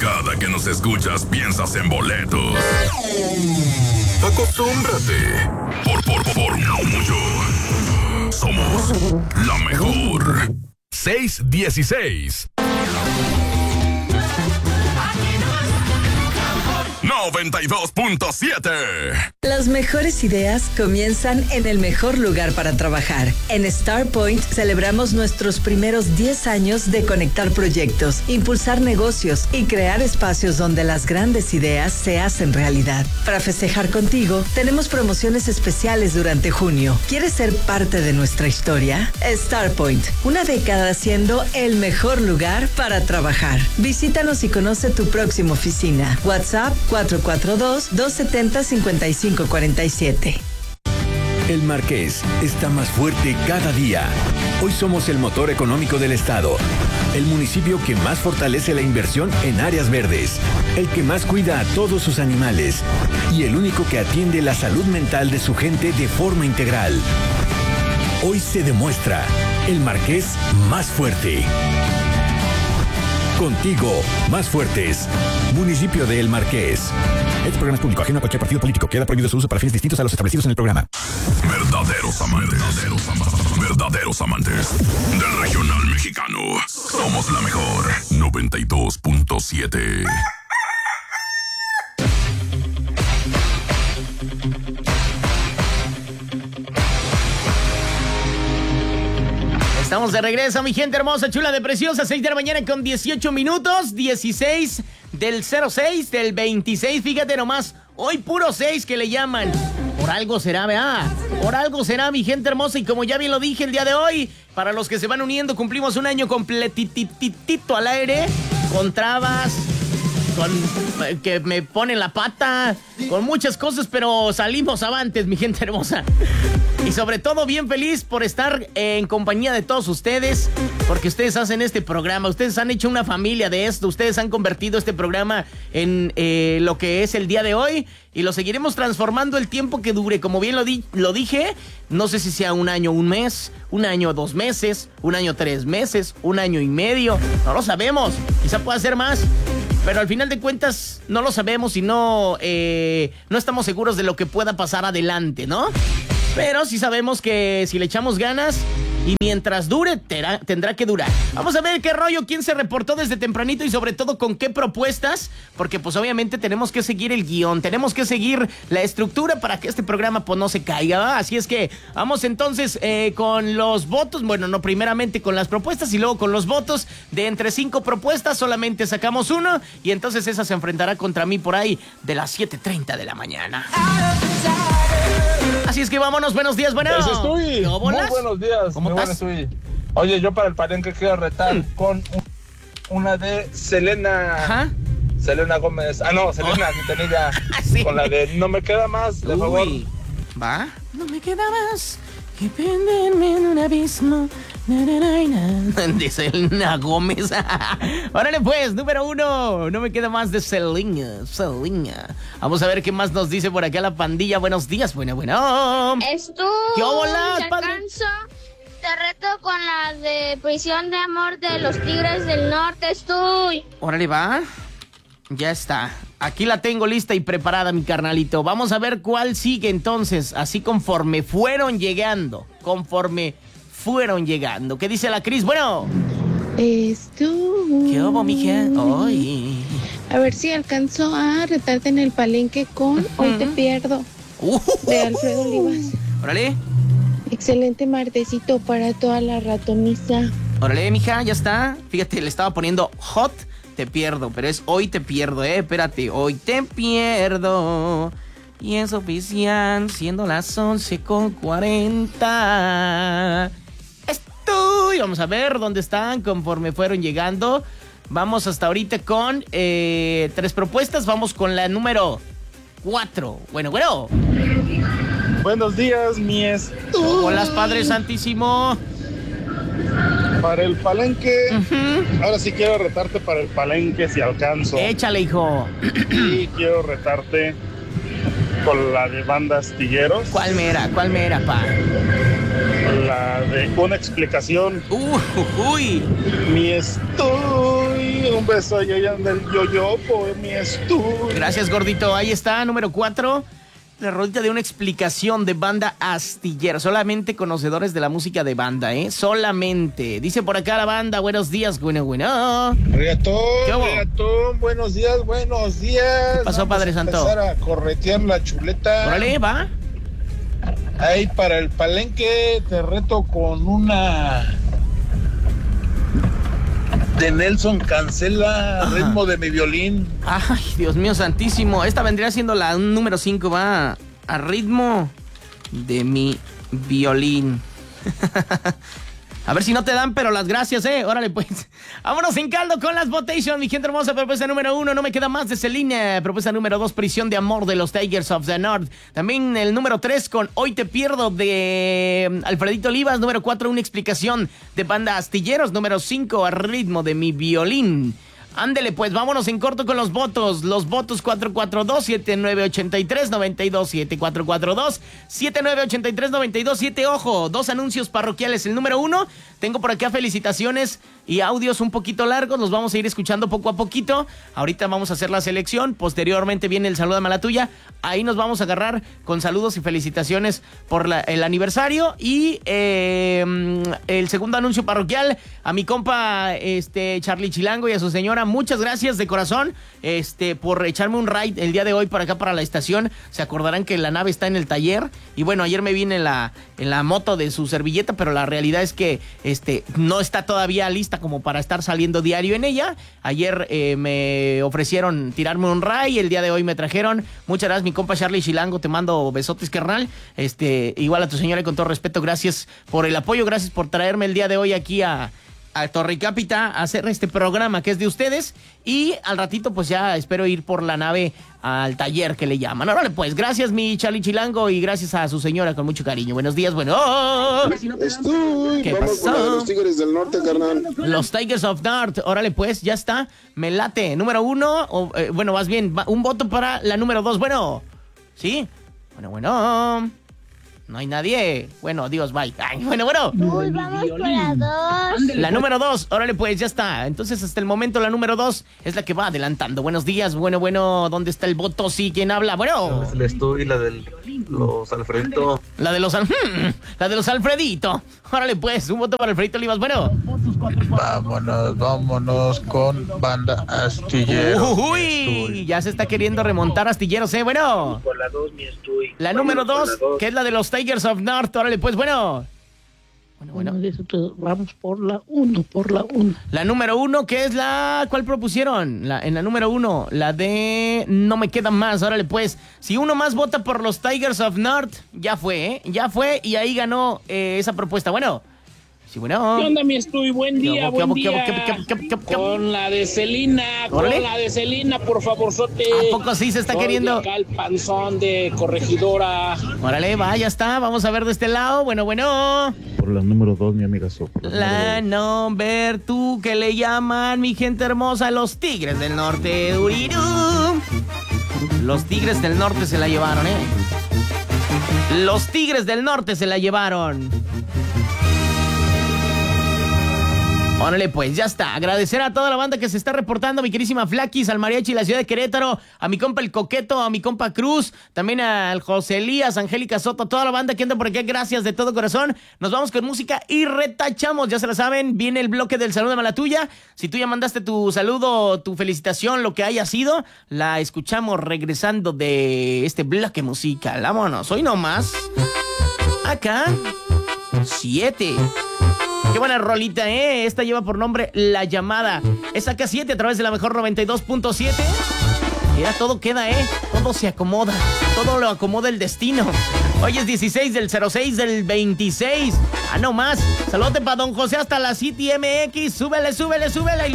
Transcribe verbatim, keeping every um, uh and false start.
Cada que nos escuchas piensas en boletos. Acostúmbrate. Por, por, por, no mucho. Somos la mejor. seis dieciséis. noventa y dos punto siete. Las mejores ideas comienzan en el mejor lugar para trabajar. En StarPoint celebramos nuestros primeros diez años de conectar proyectos, impulsar negocios y crear espacios donde las grandes ideas se hacen realidad. Para festejar contigo, tenemos promociones especiales durante junio. ¿Quieres ser parte de nuestra historia? StarPoint, una década siendo el mejor lugar para trabajar. Visítanos y conoce tu próxima oficina. WhatsApp cuatro cuatro dos, dos siete cero, cinco cinco cuatro siete. El Marqués está más fuerte cada día. Hoy somos el motor económico del estado, el municipio que más fortalece la inversión en áreas verdes, el que más cuida a todos sus animales y el único que atiende la salud mental de su gente de forma integral. Hoy se demuestra el Marqués más fuerte. Contigo, más fuertes. Municipio de El Marqués. Este programa es público, ajeno a cualquier partido político. Queda prohibido su uso para fines distintos a los establecidos en el programa. Verdaderos amantes. Verdaderos amantes. Verdaderos amantes del regional mexicano. Somos la mejor. noventa y dos punto siete. Estamos de regreso, mi gente hermosa, chula de preciosa. seis de la mañana con dieciocho minutos. dieciséis del cero seis del veintiséis. Fíjate nomás, hoy puro seis que le llaman. Por algo será, ¿verdad? Por algo será, mi gente hermosa. Y como ya bien lo dije el día de hoy, para los que se van uniendo, cumplimos un año completititito al aire. Con trabas, con que me ponen la pata, con muchas cosas, pero salimos avantes, mi gente hermosa. Y sobre todo bien feliz por estar en compañía de todos ustedes, porque ustedes hacen este programa, ustedes han hecho una familia de esto, ustedes han convertido este programa en eh, lo que es el día de hoy, y lo seguiremos transformando el tiempo que dure. Como bien lo, di- lo dije, no sé si sea un año, un mes, un año, dos meses, un año, tres meses, un año y medio, no lo sabemos, quizá pueda ser más. Pero al final de cuentas no lo sabemos y no, eh, no estamos seguros de lo que pueda pasar adelante, ¿no? Pero sí sabemos que si le echamos ganas y mientras dure, terá, tendrá que durar. Vamos a ver qué rollo, quién se reportó desde tempranito y sobre todo con qué propuestas, porque pues obviamente tenemos que seguir el guión, tenemos que seguir la estructura para que este programa pues no se caiga, ¿va? Así es que vamos entonces eh, con los votos, bueno, no primeramente con las propuestas y luego con los votos. De entre cinco propuestas solamente sacamos uno y entonces esa se enfrentará contra mí por ahí de las siete treinta de la mañana. Así es que vámonos, buenos días, bueno. Eso estoy. Muy buenos días. ¿Cómo muy estás? Buenos, Oye, yo para el palenque quiero retar mm. con un, una de Selena. Ajá. Selena Gómez. Ah, no, Selena oh. Quintanilla. Sí. Con la de No me queda más, de Uy. favor. ¿Va? No me queda más que perderme en un abismo. Na, na, na, na. De Selena Gómez. Órale pues, número uno. No me queda más de Selena. Selena. Vamos a ver qué más nos dice por acá la pandilla. Buenos días, bueno, bueno. Esto. ¿Qué hola, te alcanzo. Te reto con la de Prisión de Amor de los Tigres del Norte. Estoy. Órale, va. Ya está. Aquí la tengo lista y preparada, mi carnalito. Vamos a ver cuál sigue entonces. Así conforme fueron llegando. Conforme fueron llegando. ¿Qué dice la Cris? Bueno. Esto. ¿Qué hubo, mija? Ay. A ver si alcanzo a retarte en el palenque con uh-huh. Hoy te pierdo. Uh-huh. De Alfredo Olivas. Órale. Excelente martesito para toda la ratoniza. Órale, mija, ya está. Fíjate, le estaba poniendo hot, te pierdo, pero es hoy te pierdo, eh. Espérate, hoy te pierdo. Y es oficial, siendo las once con cuarenta. Estoy. Vamos a ver dónde están conforme fueron llegando. Vamos hasta ahorita con eh, tres propuestas. Vamos con la número cuatro. Bueno, bueno. Buenos días, mi estu. Hola, Padre Santísimo. Para el palenque, uh-huh. Ahora sí quiero retarte para el palenque si alcanzo. Échale, hijo. Y quiero retarte con la de Banda Astilleros. ¿Cuál mera? ¿Cuál mera, pa? La de Una Explicación. Uh, uh, uy. Mi estoy. Un beso allá en el yo-yo por mi estudio. Gracias, gordito. Ahí está, número cuatro. La rolita de una explicación de Banda Astillero. Solamente conocedores de la música de banda, ¿eh? Solamente. Dice por acá la banda, buenos días, bueno, bueno. Reggaetón, reggaetón, buenos días, buenos días. ¿Qué pasó, Padre Santo? Vamos a empezar a corretear la chuleta. Órale, va. Ahí para el palenque te reto con una de Nelson Cancela, Ajá. Ritmo de mi violín. Ay, Dios mío santísimo. Esta vendría siendo la número cinco, va a ritmo de mi violín. A ver si no te dan, pero las gracias, ¿eh? Órale, pues. Vámonos en caldo con las votations, mi gente hermosa. Propuesta número uno, No me queda más, de Selena. Propuesta número dos, Prisión de amor, de los Tigers of the North. También el número tres con Hoy te pierdo, de Alfredito Olivas. Número cuatro, Una explicación, de Banda Astilleros. Número cinco, A ritmo de mi violín. Ándele, pues, vámonos en corto con los votos. Los votos cuatro cuatro dos, siete nueve ocho tres, nueve dos siete. cuatro cuatro dos, siete nueve ocho tres, nueve dos siete. Ojo, dos anuncios parroquiales. El número uno, tengo por acá felicitaciones y audios un poquito largos. Los vamos a ir escuchando poco a poquito. Ahorita vamos a hacer la selección. Posteriormente viene el saludo de Malatuya. Ahí nos vamos a agarrar con saludos y felicitaciones por la, el aniversario. Y eh, el segundo anuncio parroquial, a mi compa este, Charlie Chilango y a su señora. Muchas gracias de corazón este, por echarme un ride el día de hoy para acá, para la estación. Se acordarán que la nave está en el taller. Y bueno, ayer me vine en la, en la moto de su servilleta, pero la realidad es que este, no está todavía lista como para estar saliendo diario en ella. Ayer eh, me ofrecieron tirarme un ride, el día de hoy me trajeron. Muchas gracias, mi compa Charlie Chilango, te mando besotes, carnal. Este, igual a tu señora, y con todo respeto, gracias por el apoyo, gracias por traerme el día de hoy aquí a... a Torrecapita a hacer este programa que es de ustedes, y al ratito pues ya espero ir por la nave al taller que le llaman. Órale pues, gracias mi Charlie Chilango y gracias a su señora con mucho cariño. Buenos días, bueno. ¡Oh! Estoy. ¿Qué Vamos pasó? con la de los Tigres del Norte, carnal. Los Tigers of North, órale pues, ya está, me late. Número uno, o, eh, bueno, más bien, un voto para la número dos, bueno. ¿Sí? Bueno, bueno. No hay nadie. Bueno, adiós, bye. Ay, bueno, bueno. Uy, vamos por la dos. La número dos, órale pues, ya está. Entonces, hasta el momento, la número dos es la que va adelantando. Buenos días, bueno, bueno. ¿Dónde está el voto? Sí, ¿quién habla? Bueno. La estoy, la de los Alfredito. La de los Al... La de los Alfredito. Órale pues, un voto para Alfredito Olivas, bueno. Vámonos, vámonos con Banda Astillero. Uy, ya se está queriendo remontar Astilleros, ¿eh? Bueno. Por la dos, mi estoy. La número dos, que es la de los Tigers of North, órale pues, bueno. Bueno, bueno. Vamos por la uno, por la uno. La número uno, que es la... ¿Cuál propusieron? La, en la número uno, la de... No me quedan más, órale pues. Si uno más vota por los Tigers of North, ya fue, ¿eh? Ya fue y ahí ganó eh, esa propuesta. Bueno... Sí, bueno. ¿Qué onda, mi estoy? Buen día, ¿Qué, buen qué, día. qué, qué, qué, qué, qué? Con la de Selena, con ¿Órale? la de Selena, por favor, sote. ¿A poco sí se está Soy queriendo? de acá el panzón de Corregidora. Órale, va, ya está. Vamos a ver de este lado. Bueno, bueno. Por la número dos, mi amiga So. La number tú, que le llaman, mi gente hermosa, los Tigres del Norte. Urirú. Los Tigres del Norte se la llevaron, ¿eh? Los Tigres del Norte se la llevaron. Órale, pues, ya está. Agradecer a toda la banda que se está reportando, mi querísima Flaquis, al Mariachi, la ciudad de Querétaro, a mi compa El Coqueto, a mi compa Cruz, también al José Elías, Angélica Soto, toda la banda que anda por aquí, gracias de todo corazón. Nos vamos con música y retachamos, ya se la saben, viene el bloque del saludo de Malatuya. Si tú ya mandaste tu saludo, tu felicitación, lo que haya sido, la escuchamos regresando de este bloque musical. Vámonos, hoy nomás, acá, siete. Qué buena rolita, ¿eh? Esta lleva por nombre La Llamada. Es acá siete a través de la mejor noventa y dos punto siete. Mira, todo queda, ¿eh? Todo se acomoda. Todo lo acomoda el destino. Hoy es dieciséis del cero seis del veintiséis. Ah, no más. Saludote para don José hasta la City M X. Súbele, súbele, súbele.